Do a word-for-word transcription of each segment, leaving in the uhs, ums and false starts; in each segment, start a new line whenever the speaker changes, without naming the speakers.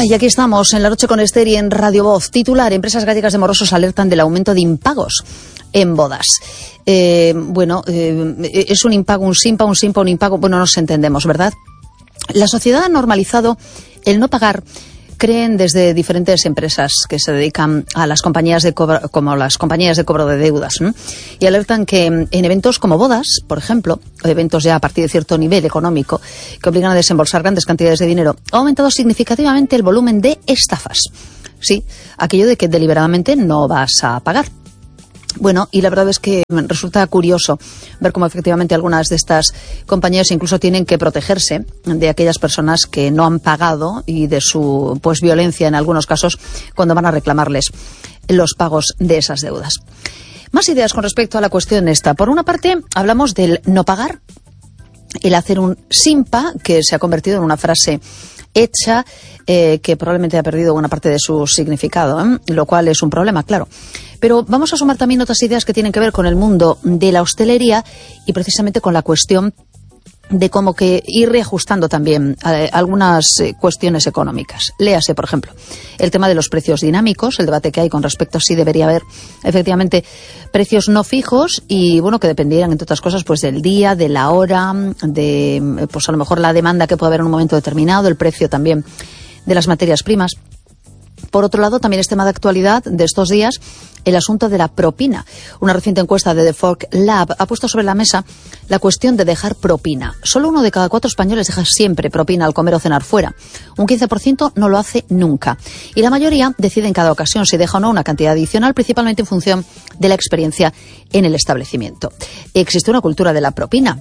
Y aquí estamos, en La Noche con Esther y en Radio Voz. Titular: empresas gallegas de morosos alertan del aumento de impagos en bodas. Eh, bueno, eh, es un impago, un simpa, un simpa, un impago. Bueno, nos entendemos, ¿verdad? La sociedad ha normalizado el no pagar, creen desde diferentes empresas que se dedican a las compañías de cobro, como las compañías de cobro de deudas, ¿no? Y alertan que en eventos como bodas, por ejemplo, o eventos ya a partir de cierto nivel económico que obligan a desembolsar grandes cantidades de dinero, ha aumentado significativamente el volumen de estafas. Sí, aquello de que deliberadamente no vas a pagar. Bueno, y la verdad es que resulta curioso ver cómo efectivamente algunas de estas compañías incluso tienen que protegerse de aquellas personas que no han pagado y de su pues violencia en algunos casos cuando van a reclamarles los pagos de esas deudas. Más ideas con respecto a la cuestión esta. Por una parte, hablamos del no pagar, el hacer un simpa, que se ha convertido en una frase hecha, eh, que probablemente ha perdido buena parte de su significado, ¿eh? Lo cual es un problema, claro. Pero vamos a sumar también otras ideas que tienen que ver con el mundo de la hostelería y precisamente con la cuestión de cómo que ir reajustando también eh, algunas eh, cuestiones económicas. Léase, por ejemplo, el tema de los precios dinámicos, el debate que hay con respecto a si debería haber efectivamente precios no fijos y, bueno, que dependieran, entre otras cosas, pues del día, de la hora, de, pues a lo mejor la demanda que puede haber en un momento determinado, el precio también de las materias primas. Por otro lado, también es tema de actualidad de estos días el asunto de la propina. Una reciente encuesta de The Fork Lab ha puesto sobre la mesa la cuestión de dejar propina. Solo uno de cada cuatro españoles deja siempre propina al comer o cenar fuera. Un quince por ciento no lo hace nunca. Y la mayoría decide en cada ocasión si deja o no una cantidad adicional, principalmente en función de la experiencia en el establecimiento. Existe una cultura de la propina.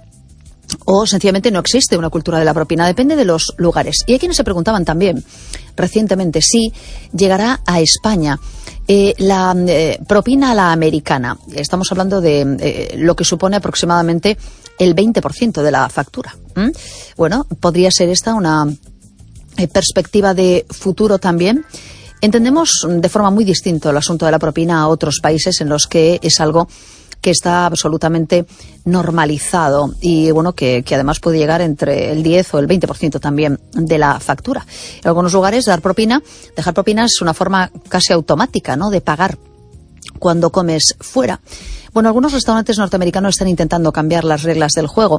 O sencillamente no existe una cultura de la propina, depende de los lugares. Y hay quienes se preguntaban también recientemente si llegará a España eh, la eh, propina a la americana. Estamos hablando de eh, lo que supone aproximadamente el veinte por ciento de la factura. ¿Mm? Bueno, podría ser esta una eh, perspectiva de futuro también. Entendemos de forma muy distinta el asunto de la propina a otros países en los que es algo que está absolutamente normalizado y, bueno, que, que además puede llegar entre el diez o el veinte por ciento también de la factura. En algunos lugares dar propina, dejar propina es una forma casi automática, ¿no?, de pagar cuando comes fuera. Bueno, algunos restaurantes norteamericanos están intentando cambiar las reglas del juego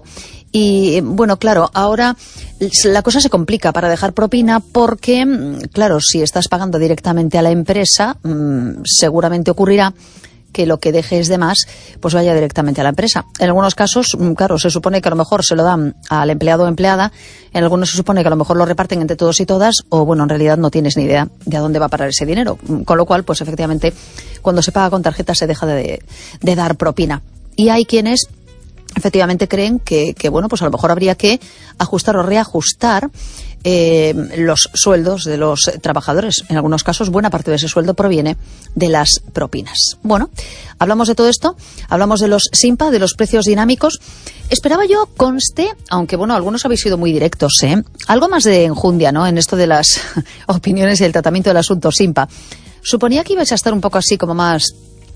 y, bueno, claro, ahora la cosa se complica para dejar propina porque, claro, si estás pagando directamente a la empresa, seguramente ocurrirá que lo que dejes de más pues vaya directamente a la empresa. En algunos casos, claro, se supone que a lo mejor se lo dan al empleado o empleada, en algunos se supone que a lo mejor lo reparten entre todos y todas, o bueno, en realidad no tienes ni idea de a dónde va a parar ese dinero. Con lo cual, pues efectivamente, cuando se paga con tarjeta se deja de, de dar propina. Y hay quienes efectivamente creen que, que, bueno, pues a lo mejor habría que ajustar o reajustar eh, los sueldos de los trabajadores. En algunos casos, buena parte de ese sueldo proviene de las propinas. Bueno, hablamos de todo esto, hablamos de los simpa, de los precios dinámicos. Esperaba yo, conste, aunque bueno, algunos habéis sido muy directos, ¿eh? Algo más de enjundia, ¿no?, en esto de las opiniones y el tratamiento del asunto simpa. Suponía que ibais a estar un poco así como más,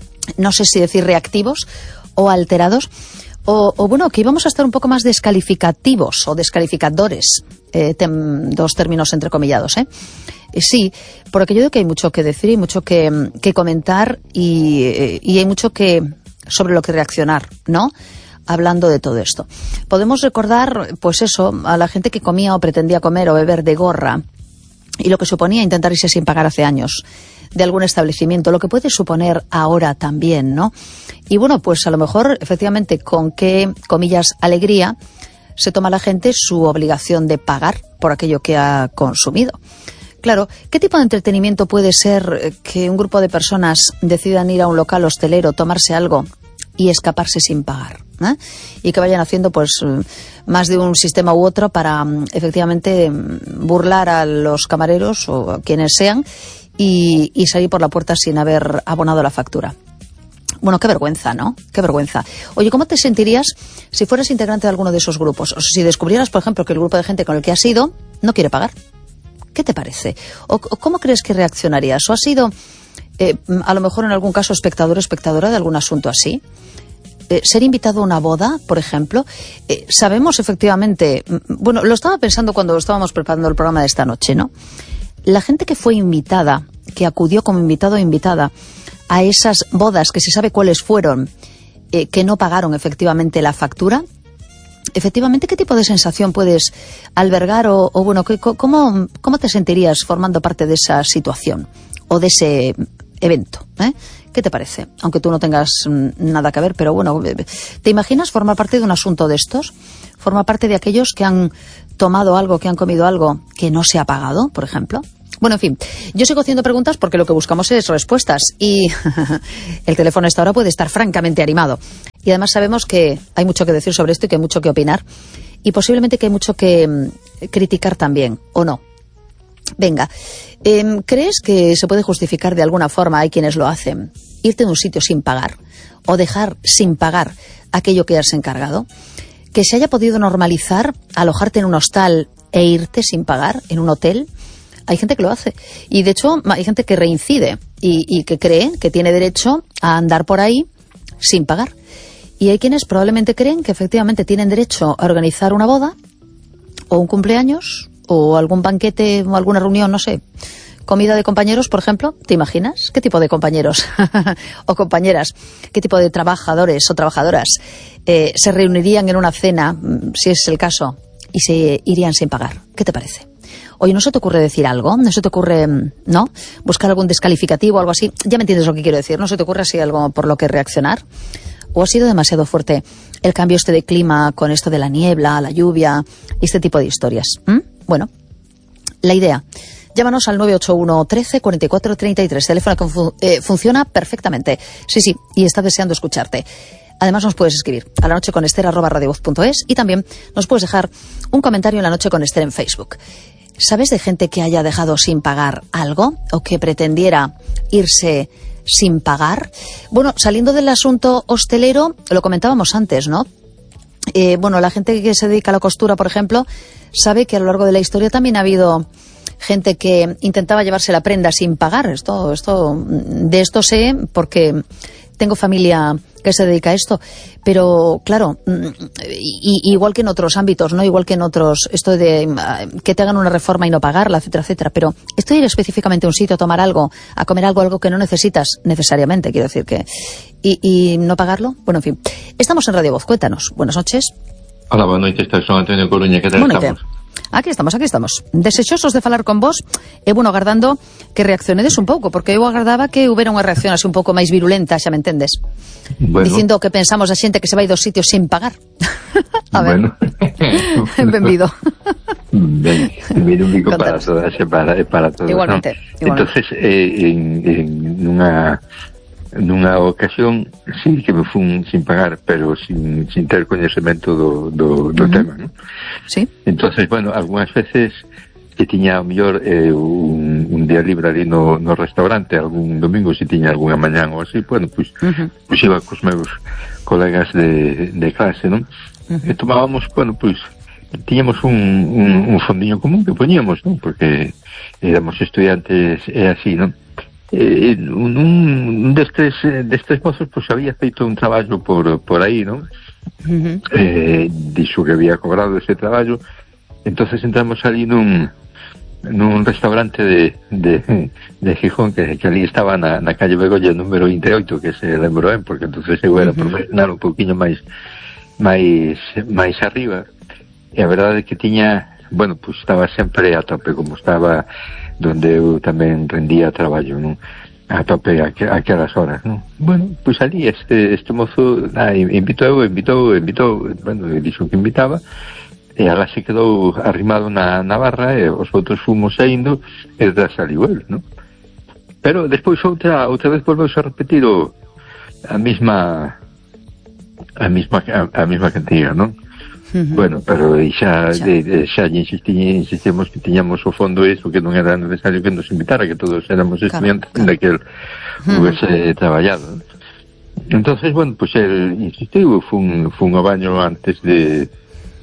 no sé si decir reactivos o alterados. O, o bueno, que íbamos a estar un poco más descalificativos o descalificadores, eh, tem, dos términos entrecomillados, ¿eh? Eh, sí, por aquello de que hay mucho que decir y mucho que, que comentar y, eh, y hay mucho que sobre lo que reaccionar, ¿no?, hablando de todo esto. Podemos recordar, pues eso, a la gente que comía o pretendía comer o beber de gorra y lo que suponía intentar irse sin pagar hace años de algún establecimiento, lo que puede suponer ahora también, ¿no? Y bueno, pues a lo mejor, efectivamente, con qué, comillas, alegría se toma la gente su obligación de pagar por aquello que ha consumido. Claro, ¿qué tipo de entretenimiento puede ser que un grupo de personas decidan ir a un local hostelero, tomarse algo y escaparse sin pagar, ¿eh? Y que vayan haciendo pues más de un sistema u otro para efectivamente burlar a los camareros o a quienes sean y, y salir por la puerta sin haber abonado la factura? Bueno, qué vergüenza, ¿no? Qué vergüenza. Oye, ¿cómo te sentirías si fueras integrante de alguno de esos grupos? O si descubrieras, por ejemplo, que el grupo de gente con el que has ido no quiere pagar. ¿Qué te parece? ¿O cómo crees que reaccionarías? ¿O has sido, eh, a lo mejor en algún caso, espectador o espectadora de algún asunto así? Eh, ser invitado a una boda, por ejemplo. Eh, sabemos efectivamente, bueno, lo estaba pensando cuando estábamos preparando el programa de esta noche, ¿no? la gente que fue invitada, que acudió como invitado o invitada a esas bodas, que se sabe cuáles fueron, eh, que no pagaron efectivamente la factura, efectivamente, ¿qué tipo de sensación puedes albergar o, o bueno, ¿cómo, cómo te sentirías formando parte de esa situación o de ese evento? ¿eh? ¿Qué te parece? Aunque tú no tengas nada que ver, pero bueno, ¿te imaginas formar parte de un asunto de estos? ¿Formar parte de aquellos que han tomado algo, que han comido algo que no se ha pagado, por ejemplo? Bueno, en fin, yo sigo haciendo preguntas porque lo que buscamos es respuestas y el teléfono a esta hora puede estar francamente animado. Y además sabemos que hay mucho que decir sobre esto y que hay mucho que opinar y posiblemente que hay mucho que mm, criticar también, ¿o no? Venga, eh, ¿crees que se puede justificar de alguna forma, hay quienes lo hacen, irte de un sitio sin pagar o dejar sin pagar aquello que has encargado? ¿Que se haya podido normalizar alojarte en un hostal e irte sin pagar en un hotel? Hay gente que lo hace y de hecho hay gente que reincide y, y que cree que tiene derecho a andar por ahí sin pagar. Y hay quienes probablemente creen que efectivamente tienen derecho a organizar una boda o un cumpleaños o algún banquete o alguna reunión, no sé, comida de compañeros, por ejemplo. ¿Te imaginas? ¿Qué tipo de compañeros o compañeras? ¿Qué tipo de trabajadores o trabajadoras eh, se reunirían en una cena, si es el caso, y se irían sin pagar? ¿Qué te parece? Oye, ¿no se te ocurre decir algo? ¿No se te ocurre, no? Buscar algún descalificativo o algo así. Ya me entiendes lo que quiero decir. ¿No se te ocurre así algo por lo que reaccionar? ¿O ha sido demasiado fuerte el cambio este de clima con esto de la niebla, la lluvia y este tipo de historias? ¿Mm? Bueno, la idea. Llámanos al nueve ocho uno trece cuarenta y cuatro treinta y tres. Teléfono que fu- eh, funciona perfectamente. Sí, sí, y está deseando escucharte. Además nos puedes escribir a la noche con Ester arroba radiovoz punto es y también nos puedes dejar un comentario en La Noche con Ester en Facebook. ¿Sabes de gente que haya dejado sin pagar algo o que pretendiera irse sin pagar? Bueno, saliendo del asunto hostelero, lo comentábamos antes, ¿no? Eh, bueno, la gente que se dedica a la costura, por ejemplo, sabe que a lo largo de la historia también ha habido gente que intentaba llevarse la prenda sin pagar. Esto, esto, de esto sé porque tengo familia que se dedica a esto, pero claro, y, igual que en otros ámbitos, no igual que en otros, esto de que te hagan una reforma y no pagarla, etcétera, etcétera, pero esto de ir específicamente a un sitio a tomar algo, a comer algo, algo que no necesitas necesariamente, quiero decir que, y, y no pagarlo, bueno, en fin. Estamos en Radio Voz, cuéntanos. Buenas noches.
Hola, buenas noches, soy Antonio Coruña, ¿qué tal estamos?
Aquí estamos, aquí estamos. Desexosos de falar con vos, e bueno, agardando que reaccionedes un pouco, porque eu agardaba que houbera unha reacción así un pouco máis virulenta, xa me entendes? Bueno. Dicindo que pensamos a xente que se vai dos sitios sin pagar. A ver. Bueno. Benvido.
Ben, benvido un bico para todas e para, para todos.
Igualmente.
¿No? Igualmente. Entonces, eh, en, en unha nunha ocasión sí que me fun sin pagar, pero sin, sin ter coñecemento do, do, do uh-huh. tema, ¿no?
Sí.
Entonces, bueno, algunhas veces que tiña o mellor eh, un, un día libre ali no, no restaurante, algún domingo, se tiña algunha mañán ou así, bueno, pois pues, uh-huh. pues iba cos meus colegas de, de clase, non? Uh-huh. E tomábamos, bueno, pois pues, tiñamos un, un, un fondiño común que poñíamos, non? Porque éramos estudiantes e así, non? Eh, un, un destes, destes mozos pues había feito un traballo por, por aí, non? Uh-huh. Eh, dixo que había cobrado ese traballo. Entonces entramos ali nun nun restaurante de, de, de Gijón que, que ali estaba na, na calle Begolla número vinte e oito, que se lembro ben, porque entonces eu era uh-huh. profesional un poquinho máis máis máis arriba, e a verdade é que tiña, bueno, pues estaba sempre a tope, como estaba donde eu tamén rendía traballo, non? A tope a aquelas horas, non? Bueno, pois ali este, este mozo ah, invitou, invitou, invitou, bueno, dixo que invitaba, e alá se quedou arrimado na, na barra, e os outros fomos saindo, e detrás saliu el, non? Pero despois outra, outra vez volveuse a repetir o, a misma a misma, a, a misma cantidad, non? Uh-huh. Bueno, pero xa, xa. De, de, xa insistí, insistimos que tiñamos o fondo eso, que non era necesario que nos invitara, que todos éramos estudiantes claro, claro. daquel uh-huh. hubiese traballado. Entonces, bueno, pues el insistiu, fun, fun ao baño antes de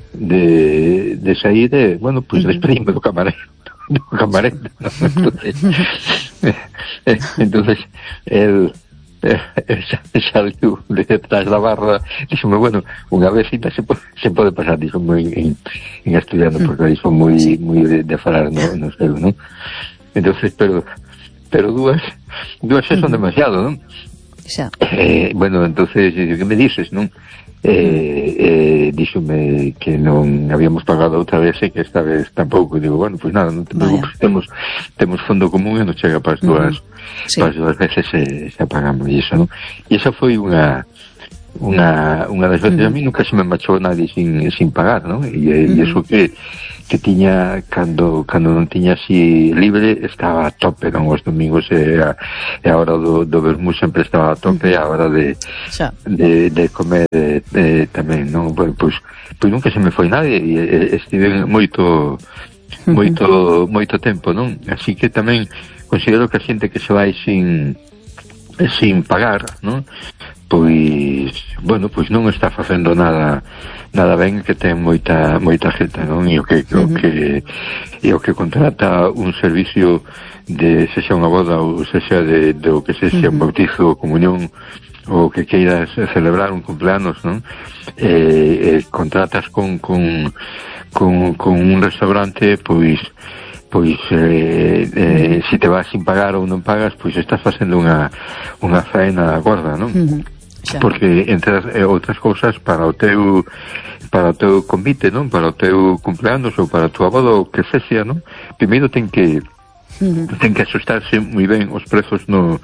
de, de sair, e, bueno, pues uh-huh. despedíme do camarero, do camarero, ¿no? Entonces, eh, entonces, el saliu detrás da barra, díxome, bueno, unha vecita se pode, se pode pasar, díxome en, en, en estudiando, porque aí son moi, moi de, de falar no, no seu, non? entonces, pero pero dúas, dúas xa son demasiado, non?
Xa.
Eh, bueno, entonces, que me dices, non? Eh, eh, díxome que non habíamos pagado outra vez e que esta vez tampouco. E digo, bueno, pois pues nada, non te preocupes, temos, temos fondo común e non chega para as dúas, uh-huh. sí. para as dúas veces e xa pagamos e iso, non? E esa foi unha unha, unha das veces. Uh-huh. A mí nunca se me marchou nadie sin, sin pagar, non? E, uh-huh. e iso que que tiña, cando cando non tiña así libre, estaba a tope, non? Os domingos e a, e a hora do, do vermú sempre estaba a tope, uh-huh. a hora de, de, de comer e, e, tamén, non? Bueno, pois, pois nunca se me foi nadie e, e estive moito moito, uh-huh. moito tempo, non? Así que tamén considero que a xente que se vai sin sin pagar, non? Pois, bueno, pois non está facendo nada nada ben, que ten moita moita xente, non? E o que, uh-huh. o que e o que contrata un servicio de sexa unha boda ou sexa de, de o que sexa uh-huh. un bautizo ou comunión ou que queiras celebrar un cumpleanos, non? Eh, eh, contratas con, con, con, con un restaurante, pois pois eh, eh, se te vas sin pagar ou non pagas, pois estás facendo unha unha faena gorda, non? Uh-huh. Porque entre as, eh, outras cousas, para o teu para o teu convite, non? Para o teu cumpleanos ou para a tua boda ou que sexa, non? Primeiro ten que uh-huh. ten que asustarse moi ben os prezos no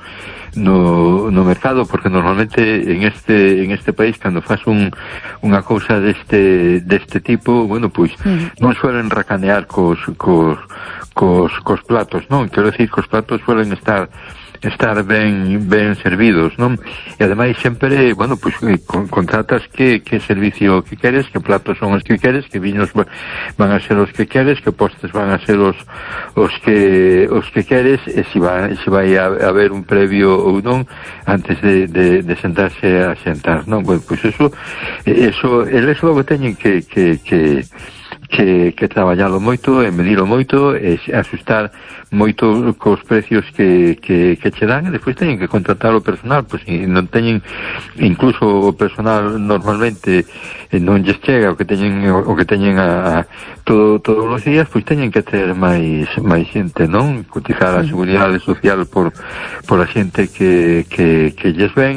no no mercado, porque normalmente en este en este país cando faz un unha cousa deste deste tipo, bueno, pois uh-huh. non suelen racanear cos cos cos cos platos, non? Quero decir, cos platos suelen estar estar ben ben servidos, non? E ademais sempre, bueno, pois con, contratas que que servicio que queres, que platos son os que queres, que viños van a ser os que queres, que postres van a ser os os que os que queres, e se vai se vai a, a haber un previo ou non antes de, de, de sentarse a xentar, non? Bueno, pois eso eso eles logo teñen que que que que, que traballalo moito e medilo moito e asustar moito cos precios que, que, que che dan, e despois teñen que contratar o personal, pois e non teñen, incluso o personal normalmente non lles chega o que teñen o que teñen a, a todo, todos os días, pois teñen que ter máis máis xente, non? Cotizar a seguridade social por por a xente que, que, que lles ven.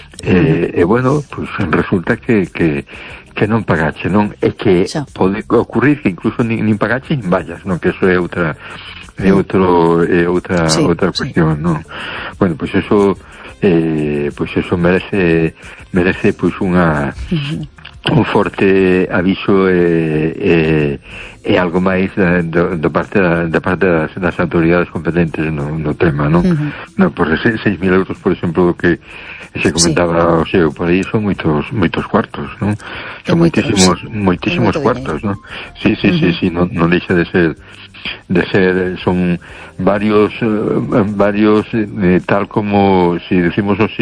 E, e bueno, pois resulta que, que que non pagache, non? É que xa. Pode ocurrir que incluso nin, nin pagache nin vallas, non? Que eso é outra é outro é outra sí, outra cuestión, sí. Non? Bueno, pois eso eh, pois eso merece merece pois unha uh-huh. un forte aviso e, e, e algo máis da, da, da parte da, da parte das, das autoridades competentes no, no tema, non? Uh-huh. Non, por seis mil euros, por exemplo, que se comentaba, sí. O sea, por aí son moitos moitos cuartos, non? Son moitísimos moitísimos cuartos, non? Sí, sí, uh-huh. sí, sí, non, non deixa de ser de ser, son varios uh, varios eh, tal como si decimos así,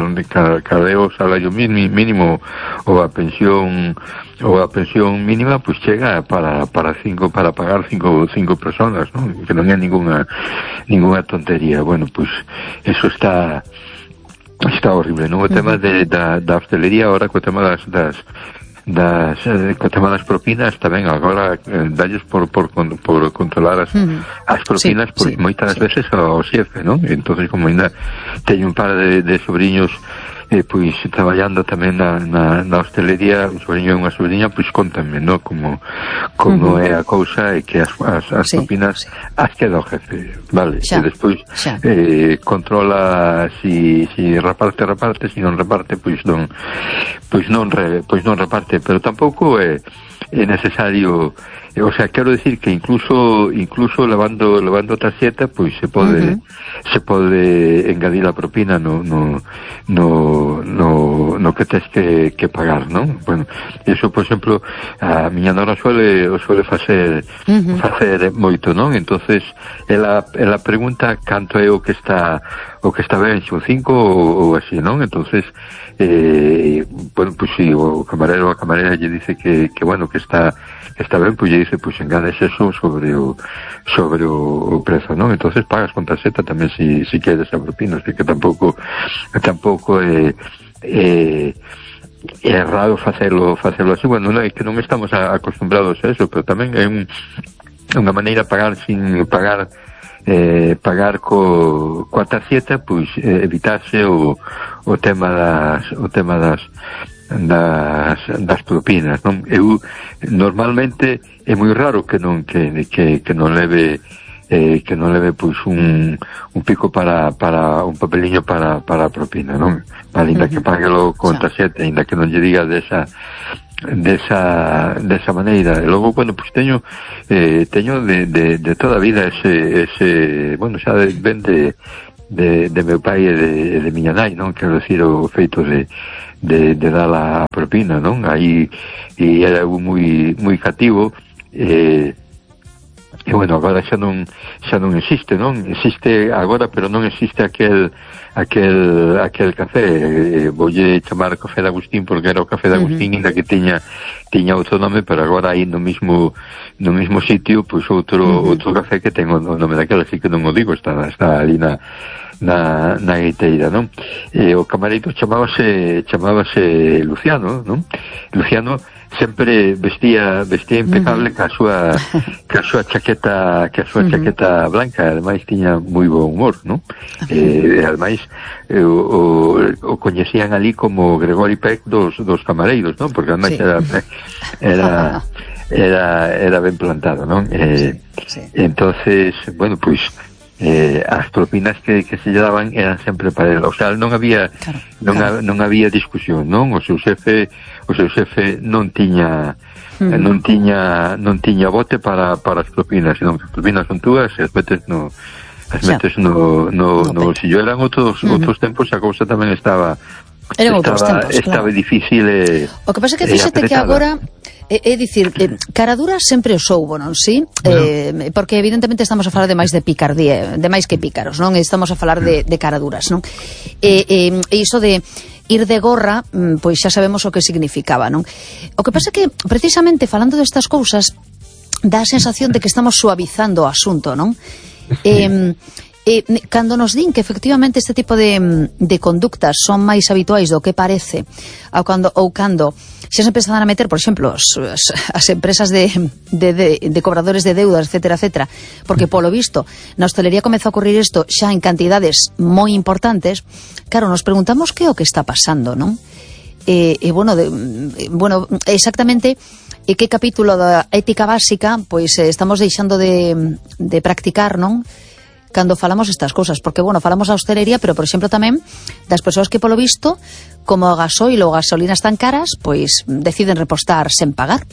cadeo salario mínimo ou a pensión ou a pensión mínima, pues chega para para cinco para pagar cinco cinco personas, ¿no? Que non é ninguna ninguna tontería. Bueno, pues eso está está horrible, ¿no? O tema de da, da hostelería ahora, co tema das das das eh, co tema das propinas tamén agora eh, dalles por, por por controlar as, mm. as propinas, sí, por sí, moitas sí. veces ao xefe, non? Entonces, como ainda teño un par de, de sobrinhos eh, pois traballando tamén na, na, na hostelería, un sobrinho e unha sobrinha, pois contanme, non? Como como uh-huh. é a cousa e que as, as, as sí, propinas sí. as queda o jefe, vale? Xa, e despois eh, controla si, si reparte, reparte, si non reparte, pois non pois non re, pois non reparte, pero tampouco é, é necesario. O sea, quero decir que incluso incluso levando levando tarxeta, pois se pode uh-huh. se pode engadir a propina no no no no, no que tes que, que pagar, non? Bueno, eso, por exemplo, a miña nora suele o suele facer uh-huh. facer moito, non? Entonces, ela ela pregunta canto é o que está o que está ben, son cinco ou, ou así, non? Entonces, eh, bueno, pues si o camarero a camarera lle dice que que bueno, que está está ben, pois lle dice, pois engades eso sobre o sobre o, o prezo, non? Entonces pagas con tarxeta tamén si, si queres a propina, así que tampouco tampouco é é é raro facelo facelo así. Bueno, non é que non estamos a, acostumbrados a eso, pero tamén é un, unha maneira de pagar sin pagar eh, pagar co, coa tarxeta, pois eh, evitarse o, o tema das o tema das das, das propinas, non? Eu normalmente é moi raro que non que, que, que non leve eh, que non leve pois un, un pico para, para un papeliño para, para a propina, non? Ainda que paguelo con tarxeta, ainda que non lle diga desa desa desa maneira. E logo, bueno, pois teño eh, teño de, de, de toda a vida ese, ese bueno, xa de, ben de, de, de meu pai e de, de miña nai, non? Quero dicir, o feito de de, de dar a propina, non? Aí e era algo moi moi cativo, eh, e bueno, agora xa non xa non existe, non? Existe agora, pero non existe aquel aquel aquel café, eh, voulle chamar café de Agustín porque era o café de Agustín, uh -huh. Ainda que tiña tiña outro nome, pero agora aí no mismo no mismo sitio, pois pues, outro uh -huh. outro café que ten o nome daquela, así que non o digo, está está ali na na, na gaiteira, non? E o camareiro chamábase chamábase Luciano, non? Luciano sempre vestía vestía impecable, uh -huh. ca súa ca súa chaqueta, ca súa uh -huh. chaqueta blanca, ademais tiña moi bo humor, non? Uh -huh. E ademais eh, o, o, o coñecían ali como Gregory Peck dos dos camareiros, non? Porque ademais sí. era era era era ben plantado, non? Eh, sí, sí. Entonces, bueno, pois pues, eh, as propinas que, que se lle daban eran sempre para ele, o sea, non había claro, non, claro. A, non había discusión, non? O seu xefe o seu xefe non tiña mm. non tiña non tiña bote para, para as propinas, senón que as propinas son túas e as metes no as metes no, no, no, no bolsillo. Eran outros, mm. outros tempos, a cousa tamén estaba
Eran
estaba,
outros tempos,
estaba
claro.
difícil e,
o que pasa é que fíxate que agora é, é dicir, eh, caradura sempre o soubo, non si? Bueno. Eh, porque evidentemente estamos a falar de máis de picardía, de máis que pícaros, non? Estamos a falar de, de caraduras, non? E eh, eh, iso de ir de gorra, pois xa sabemos o que significaba, non? O que pasa é que, precisamente, falando destas cousas, dá a sensación de que estamos suavizando o asunto, non? Eh, Eh, cando nos din que efectivamente este tipo de, de conductas son máis habituais do que parece, ou cando, ou cando xa se empezan a meter, por exemplo, as, as empresas de, de, de, de cobradores de deudas, etcétera, etcétera, porque polo visto na hostelería comeza a ocurrir isto xa en cantidades moi importantes, claro, nos preguntamos que é o que está pasando, non? E, e bueno, de, bueno, exactamente e que capítulo da ética básica pois eh, estamos deixando de, de practicar, non? Cando falamos estas cousas, porque, bueno, falamos da hostelería, pero, por exemplo, tamén das persoas que, polo visto, como o gasoil ou gasolina están caras, pois deciden repostar sen pagar.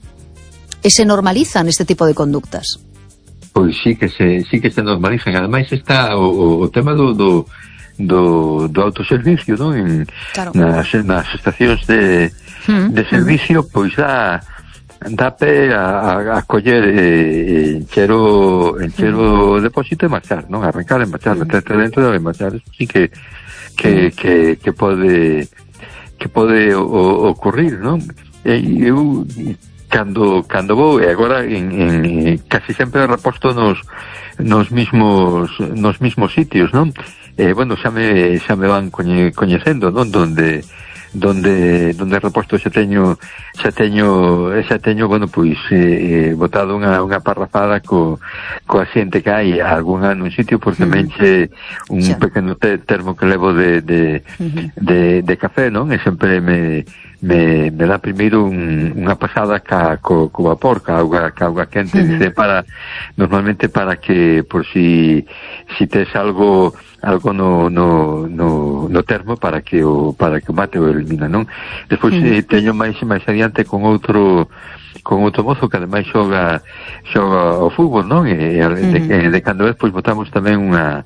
E se normalizan este tipo de conductas.
Pois sí que se sí que se normalizan. Ademais está o, o tema do, do, do, do autoservicio, non? En, claro. nas, nas estacións de, mm, de servicio, mm. pois dá... dá pé a, a, a coller eh, encher o encher o depósito e marchar, non? Arrancar e marchar, meterte dentro e marchar. Eso sí que que, que, que pode que pode o, o, ocurrir, non? E eu cando cando vou, e agora en, en casi sempre reposto nos nos mismos nos mismos sitios, non? Eh, bueno, xa me xa me van coñe, coñecendo, non? Donde donde donde reposto xa teño xa teño xa teño bueno, pois eh, botado unha, unha parrafada co, coa xente que hai algunha nun sitio, porque tamén che un xa. pequeno te, termo que levo de de, uh-huh. de de café, non? E sempre me me, me dá primeiro un, unha pasada ca, co, co vapor, ca auga, ca auga quente, uh-huh. dice, para normalmente para que por si si tes algo algo no, no, no, no termo para que o para que o mate o elimina, non? Despois mm. eh, teño máis máis adiante con outro con outro mozo que ademais xoga xoga o fútbol, non? E mm. de, de cando vez pois botamos tamén unha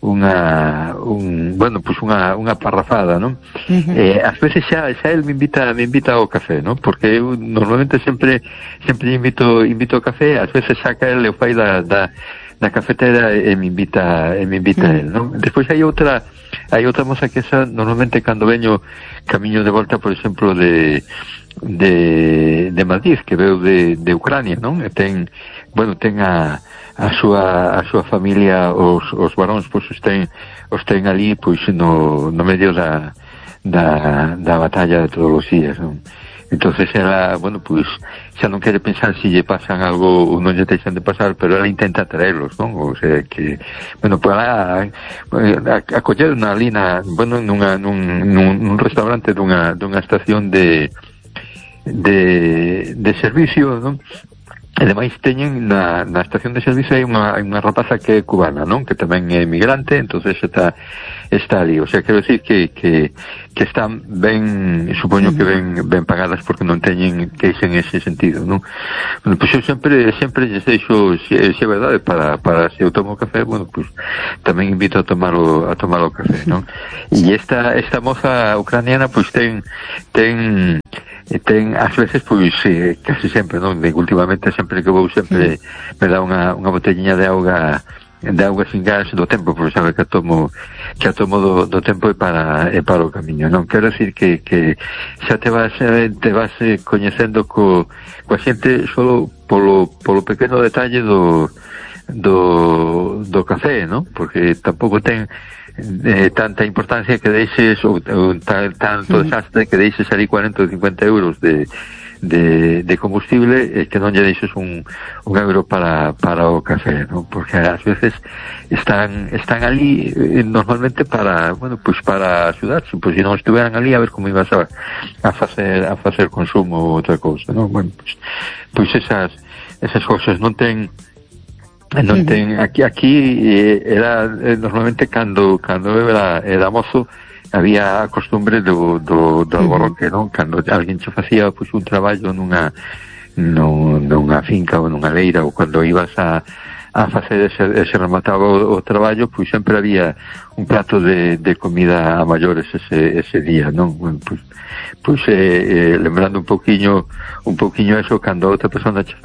unha un, bueno, pois unha unha parrafada, non? Mm-hmm. Eh, ás veces xa xa el me invita me invita ao café, non? Porque eu normalmente sempre sempre invito invito ao café, ás veces saca el e o fai da da na cafetera e me invita e me invita mm. el, non? Despois hai outra hai outra moza que esa normalmente cando veño camiño de volta, por exemplo, de de de Madrid, que veu de de Ucrania, non? E ten, bueno, ten a a súa a súa familia, os os varóns, pois os ten os ten ali, pois no no medio da da da batalla de todos os días, non? entonces ela, bueno, pois xa non quere pensar se lle pasan algo ou non lle deixan de pasar, pero ela intenta traerlos, non? O sea, que, bueno, pois ela acoller unha lina, bueno, nunha, nun, nun, nun restaurante dunha, dunha estación de de, de servicio, non? E ademais teñen na, na estación de servicio hai unha, unha rapaza que é cubana, non? Que tamén é migrante, entonces está está ali, o sea, quero decir que, que, que están ben, supoño que ben, ben pagadas porque non teñen queixa en ese sentido, non? Bueno, pois eu sempre sempre lles deixo, se, se é verdade, para, para se eu tomo café, bueno, pois tamén invito a tomar o, a tomar o café, non? E esta, esta moza ucraniana pois ten ten ten ás veces pois eh, casi sempre, non? De últimamente sempre que vou sempre me dá unha unha botelliña de auga de auga sin gas do tempo, porque sabe que a tomo que a tomo do, do tempo e para e para o camiño, non? Quero decir que que xa te vas te vas coñecendo co coa xente solo polo polo pequeno detalle do do do café, non? Porque tampouco ten eh, tanta importancia que deixes ou, ou tal, tanto desastre que deixes ali cuarenta ou cincuenta euros de, de, de combustible eh, que non lle deixes un, un euro para, para o café, ¿no? Porque ás veces están están ali eh, normalmente para, bueno, pues para axudar, pues se non estuveran ali a ver como ibas a, a facer a facer consumo ou outra cousa, ¿no? Bueno, pues, pues esas esas cousas non ten non ten, aquí aquí eh, era eh, normalmente cando cando eu era, era mozo había a costumbre do, do, do alborroque, non? Cando alguén che facía pois, un traballo nunha no, nunha finca ou nunha leira ou cando ibas a, a facer ese, ese remataba o, o traballo, pois sempre había un plato de, de comida a maiores ese, ese día, non? Bueno, pois, pois eh, eh, lembrando un poquinho un poquinho eso, cando outra persona che